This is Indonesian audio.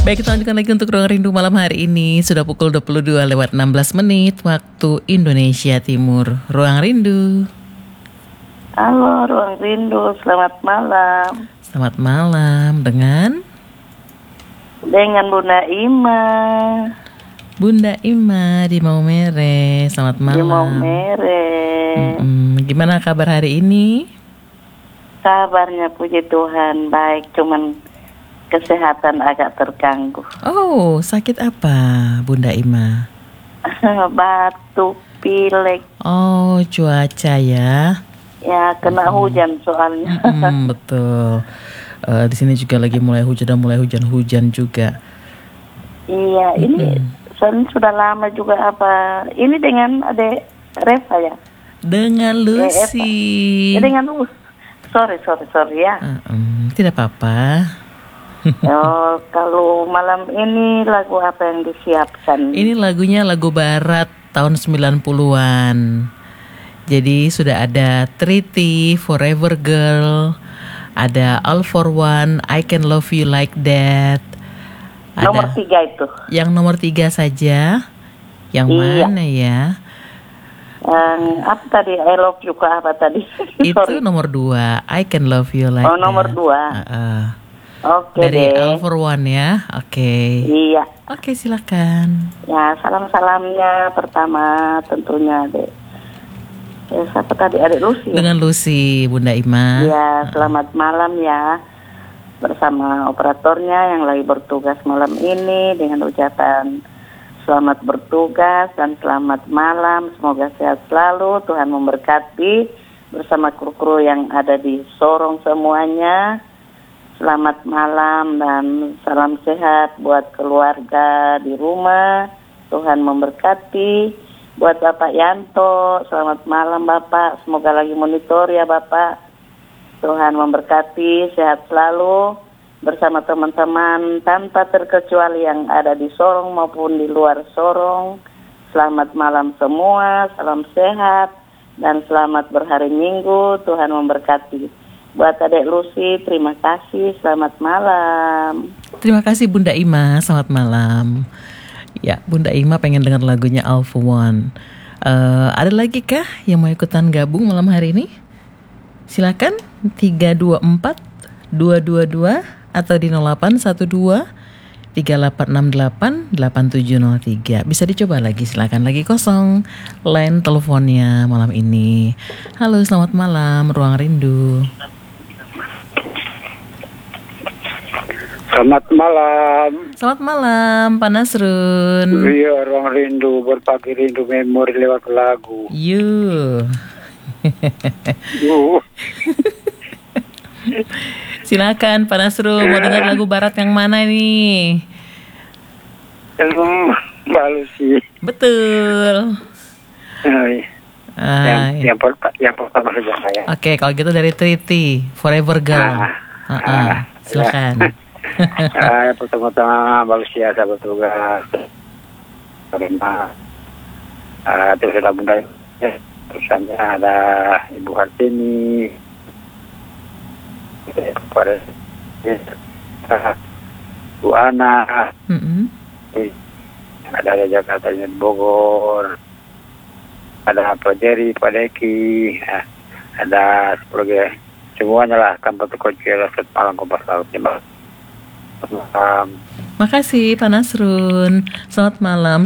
Baik, kita lanjutkan lagi untuk Ruang Rindu malam hari ini. Sudah pukul 22 lewat 16 menit waktu Indonesia Timur. Ruang Rindu. Halo, Ruang Rindu. Selamat malam. Selamat malam dengan Bunda Ima. Bunda Ima di Maumere. Selamat malam. Di Maumere. Gimana kabar hari ini? Kabarnya puji Tuhan baik, cuman kesehatan agak terganggu. Oh, sakit apa Bunda Ima? Batuk, pilek. Oh, cuaca ya. Ya, kena hujan soalnya. Betul. Di sini juga lagi mulai hujan juga. Iya, ini soalnya sudah lama juga apa. Ini dengan adek Reva ya? Dengan Lucy. Dengan sorry ya. Tidak apa-apa. Oh, kalau malam ini lagu apa yang disiapkan? Ini lagunya lagu barat tahun 90-an. Jadi sudah ada Treaty, Forever Girl, ada All for One, I Can Love You Like That. Ada Nomor 3 itu. Yang nomor 3 saja. Yang mana ya? Apa tadi? I Love You apa tadi? Itu nomor 2, I Can Love You Like That. Oh, nomor 2. Oke dari deh. All for One ya. Oke. Iya. Oke, silakan. Ya, salam-salamnya pertama tentunya deh. Ya, siapa tadi? Adik Lucy. Dengan Lucy, Bunda Ima. Ya, selamat malam ya. Bersama operatornya yang lagi bertugas malam ini dengan ucapan selamat bertugas dan selamat malam. Semoga sehat selalu. Tuhan memberkati bersama kru-kru yang ada di Sorong semuanya. Selamat malam dan salam sehat buat keluarga di rumah. Tuhan memberkati. Buat Bapak Yanto, selamat malam Bapak. Semoga lagi monitor ya Bapak. Tuhan memberkati, sehat selalu bersama teman-teman tanpa terkecuali yang ada di Sorong maupun di luar Sorong. Selamat malam semua, salam sehat dan selamat berhari Minggu. Tuhan memberkati. Buat Adek Lucy, terima kasih. Selamat malam. Terima kasih Bunda Ima, selamat malam. Ya, Bunda Ima pengen dengar lagunya All for One. Ada lagi kah yang mau ikutan gabung malam hari ini? Silakan 324 222 atau di 0812 3868 8703. Bisa dicoba lagi, silakan lagi kosong line teleponnya malam ini. Halo, selamat malam Ruang Rindu. Selamat malam. Selamat malam, Pak Nasrun. Iya, Ruang Rindu, berbagi rindu memori lewat lagu. Silakan Pak Nasrun, mau dengar lagu barat yang mana nih? Mbak Lucy. Betul. Yang pertama saja saya. Oke, kalau gitu dari Treaty, Forever Girl. Silakan. Yang pertama-tama Mbak Lucy ya, sahabat tugas. Karena terus ada Bunda, terusannya ada Ibu Hartini, kepada Bu Ana, ada Jakarta di Bogor, ada Pak Jerry, Pak Deki, ada semuanya lah tanpa terkecuali. Selamat malam Kompas Laut. Makasih Pak Nasrun. Selamat malam.